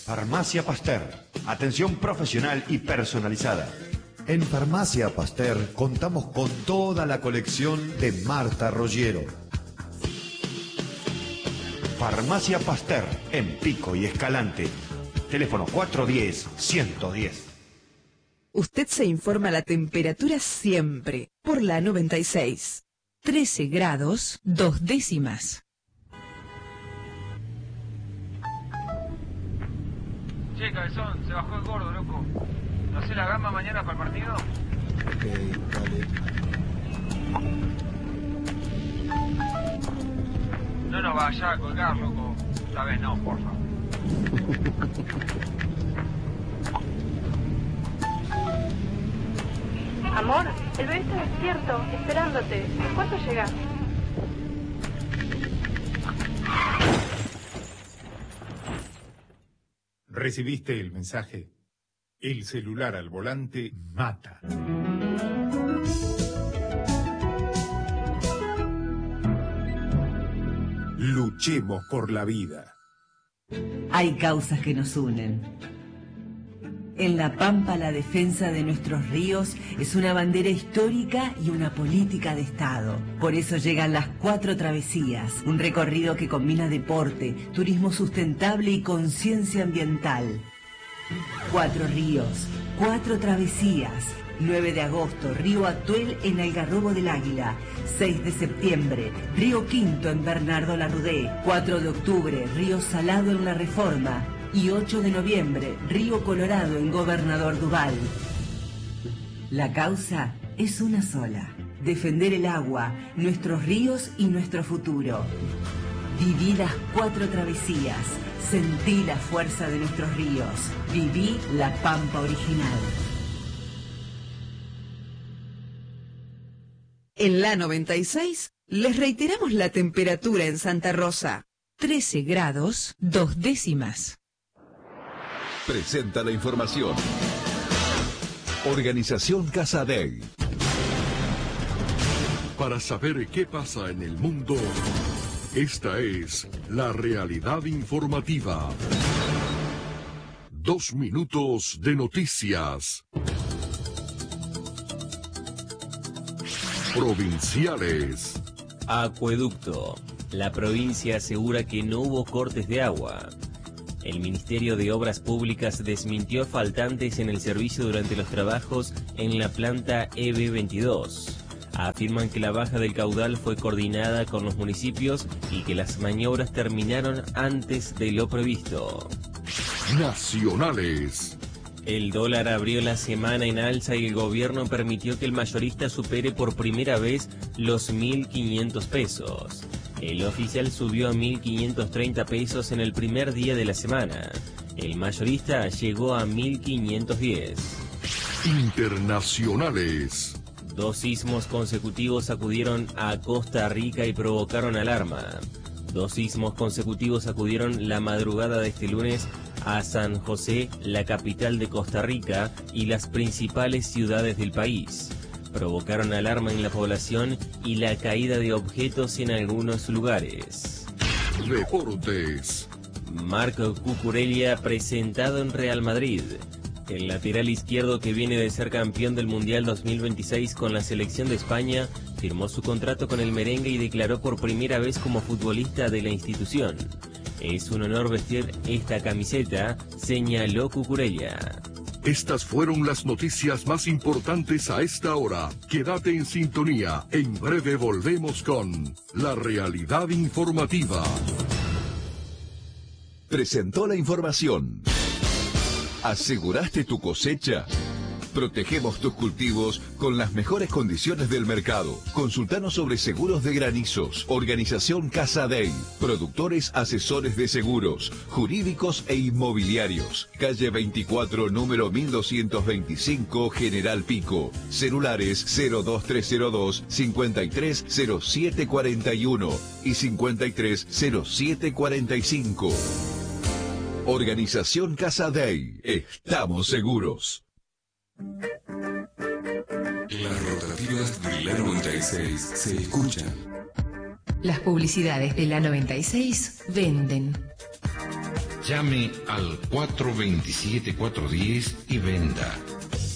Farmacia Pasteur. Atención profesional y personalizada. En Farmacia Pasteur contamos con toda la colección de Marta Rogero. Farmacia Pasteur, en Pico y Escalante. Teléfono 410-110. Usted se informa la temperatura siempre por la 96. 13 grados, 2 décimas. Che, cabezón, se bajó el gordo, loco. ¿No sé la gamba mañana para el partido? Ok, dale. No nos vaya a colgar, loco. Esta vez no, porfa. Amor, el bebé está despierto, esperándote. ¿Cuánto llegas? ¿Recibiste el mensaje? El celular al volante mata. Luchemos por la vida. Hay causas que nos unen. En La Pampa, la defensa de nuestros ríos es una bandera histórica y una política de Estado. Por eso llegan las 4 travesías, un recorrido que combina deporte, turismo sustentable y conciencia ambiental. 4 ríos, 4 travesías. 9 de agosto, Río Atuel en Algarrobo del Águila. 6 de septiembre, Río Quinto en Bernardo Larrudé. 4 de octubre, Río Salado en La Reforma. Y 8 de noviembre, Río Colorado en Gobernador Duval. La causa es una sola: defender el agua, nuestros ríos y nuestro futuro. Viví las 4 travesías, sentí la fuerza de nuestros ríos, viví La Pampa original. En la 96, les reiteramos la temperatura en Santa Rosa. 13 grados, 2 décimas. Presenta la información. Organización Casadei. Para saber qué pasa en el mundo, esta es la realidad informativa. 2 minutos de noticias. Provinciales. Acueducto. La provincia asegura que no hubo cortes de agua. El Ministerio de Obras Públicas desmintió faltantes en el servicio durante los trabajos en la planta EB22. Afirman que la baja del caudal fue coordinada con los municipios y que las maniobras terminaron antes de lo previsto. Nacionales. El dólar abrió la semana en alza y el gobierno permitió que el mayorista supere por primera vez los 1.500 pesos. El oficial subió a 1.530 pesos en el primer día de la semana. El mayorista llegó a 1.510. Internacionales. 2 sismos consecutivos sacudieron a Costa Rica y provocaron alarma. 2 sismos consecutivos sacudieron la madrugada de este lunes a San José, la capital de Costa Rica, y las principales ciudades del país. Provocaron alarma en la población y la caída de objetos en algunos lugares. Deportes. Marco Cucurella presentado en Real Madrid. El lateral izquierdo, que viene de ser campeón del Mundial 2026 con la selección de España, firmó su contrato con el merengue y declaró por primera vez como futbolista de la institución. Es un honor vestir esta camiseta, señaló Cucurella. Estas fueron las noticias más importantes a esta hora. Quédate en sintonía. En breve volvemos con la realidad informativa. Presentó la información. ¿Aseguraste tu cosecha? Protegemos tus cultivos con las mejores condiciones del mercado. Consultanos sobre seguros de granizos. Organización Casadei. Productores asesores de seguros, jurídicos e inmobiliarios. Calle 24, número 1225, General Pico. Celulares 02302 530741 y 530745. Organización Casadei. Estamos seguros. Las rotativas de la 96 se escuchan. Las publicidades de la 96 venden. Llame al 427-410 y venda.